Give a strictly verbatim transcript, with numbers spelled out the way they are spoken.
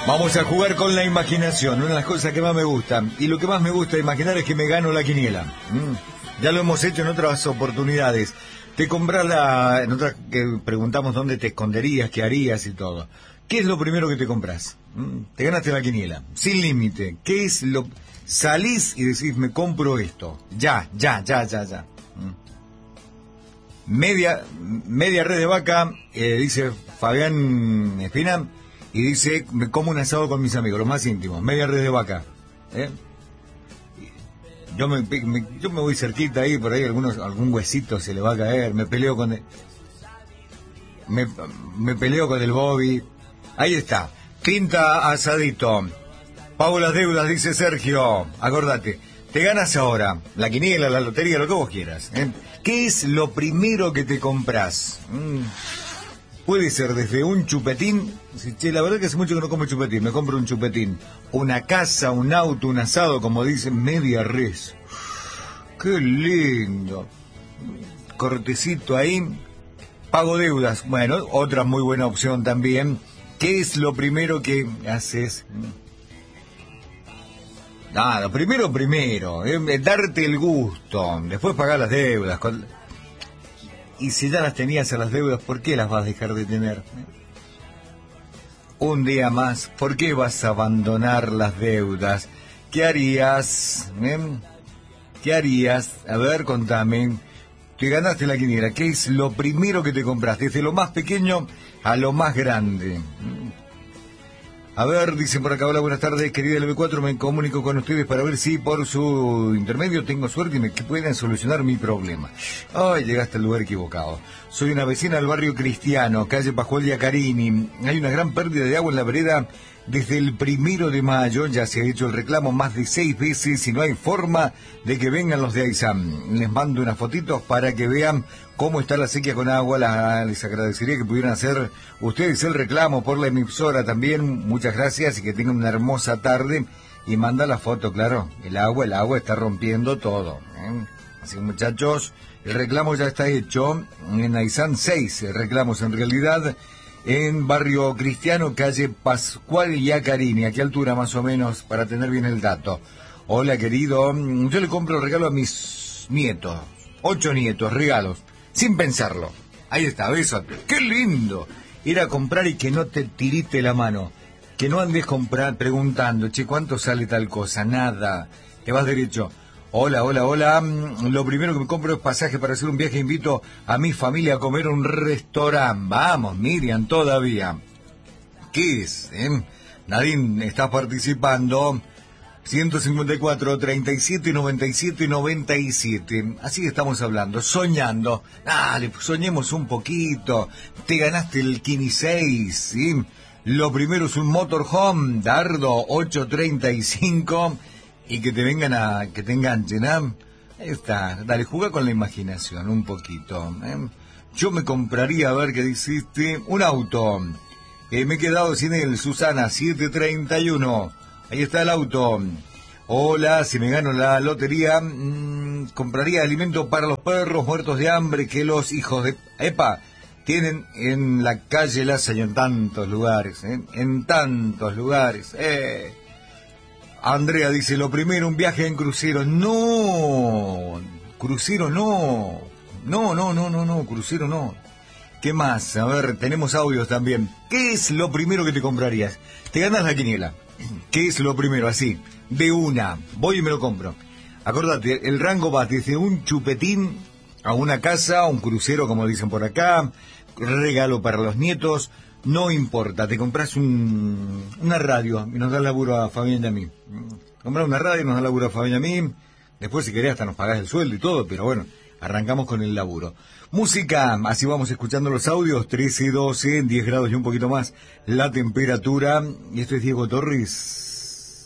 Vamos a jugar con la imaginación, una de las cosas que más me gustan. Y lo que más me gusta imaginar es que me gano la quiniela. Mm. Ya lo hemos hecho en otras oportunidades. Te compras la... En otras que preguntamos dónde te esconderías, qué harías y todo. ¿Qué es lo primero que te compras? Mm. Te ganaste la quiniela, sin límite. ¿Qué es lo...? Salís y decís, me compro esto. Ya, ya, ya, ya, ya. Mm. Media, media red de vaca, eh, dice Fabián Espina... Y dice, me como un asado con mis amigos, los más íntimos, media red de vaca. ¿eh? Yo me, me, yo me voy cerquita ahí, por ahí algunos, algún huesito se le va a caer, me peleo con el, me, me peleo con el Bobby. Ahí está, quinta asadito. Pago las deudas, dice Sergio. Acordate, te ganas ahora la quiniela, la lotería, lo que vos quieras. ¿eh? ¿Qué es lo primero que te compras? Mm. Puede ser desde un chupetín, che, la verdad que hace mucho que no como chupetín, me compro un chupetín, una casa, un auto, un asado, como dicen, media res. ¡Qué lindo! Cortecito ahí, pago deudas. Bueno, otra muy buena opción también. ¿Qué es lo primero que haces? Nada, primero, primero, eh, darte el gusto, después pagar las deudas. Con... Y si ya las tenías a las deudas, ¿por qué las vas a dejar de tener? Un día más, ¿por qué vas a abandonar las deudas? ¿Qué harías? ¿Eh? ¿Qué harías? A ver, contame. Te ganaste la quiniela. ¿Qué es lo primero que te compraste? Desde lo más pequeño a lo más grande. A ver, dicen por acá, hola, buenas tardes, querida L B cuatro, me comunico con ustedes para ver si por su intermedio tengo suerte y me que puedan solucionar mi problema. Ay, llegaste al lugar equivocado. Soy una vecina del barrio Cristiano, calle Pascual de Acarini. Hay una gran pérdida de agua en la vereda desde el primero de mayo. Ya se ha hecho el reclamo más de seis veces y no hay forma de que vengan los de Aysam. Les mando unas fotitos para que vean cómo está la sequía con agua. La, les agradecería que pudieran hacer ustedes el reclamo por la emisora también. Muchas gracias y que tengan una hermosa tarde. Y manda la foto, claro. El agua, el agua está rompiendo todo. ¿eh? Así que, muchachos, el reclamo ya está hecho. En Aysam seis reclamos en realidad. En barrio Cristiano, calle Pascual y Acarini. ¿A qué altura más o menos para tener bien el dato? Hola, querido. Yo le compro el regalo a mis nietos. Ocho nietos, regalos. Sin pensarlo. Ahí está, beso. ¡Qué lindo! Ir a comprar y que no te tirite la mano. Que no andes comprar preguntando, che, ¿cuánto sale tal cosa? Nada. Te vas derecho. Hola, hola, hola. Lo primero que me compro es pasaje para hacer un viaje. Invito a mi familia a comer a un restaurante. Vamos, Miriam, todavía. ¿Qué es? Eh? Nadine, estás participando. ciento cincuenta y cuatro, treinta y siete, noventa y siete, noventa y siete. Así que estamos hablando, soñando. Dale, soñemos un poquito. Te ganaste el Kini seis, ¿sí? Lo primero es un motorhome, Dardo ocho treinta y cinco. Y que te vengan a, que te enganchen, ¿eh? Ahí está, dale, juega con la imaginación un poquito. ¿eh? Yo me compraría, a ver qué dijiste, un auto. Eh, me he quedado sin él, Susana, siete treinta y uno. Ahí está el auto. Hola, si me gano la lotería, mmm, compraría alimento para los perros muertos de hambre que los hijos de... ¡Epa! Tienen en la calle Laza y en tantos lugares, ¿eh? En tantos lugares, ¡eh! Andrea dice, lo primero, un viaje en crucero. No, crucero no. No, no, no, no, no, crucero no. ¿Qué más? A ver, tenemos audios también. ¿Qué es lo primero que te comprarías? Te ganas la quiniela. ¿Qué es lo primero? Así, de una. Voy y me lo compro. Acordate, el rango va desde un chupetín a una casa, a un crucero, como dicen por acá, regalo para los nietos. No importa, te compras un, una radio y nos da laburo a Fabián y a mí. Compras una radio y nos da laburo a Fabián y a mí. Después, si querés, hasta nos pagás el sueldo y todo, pero bueno, arrancamos con el laburo. Música, así vamos escuchando los audios, trece, doce, diez grados y un poquito más la temperatura. Y esto es Diego Torres.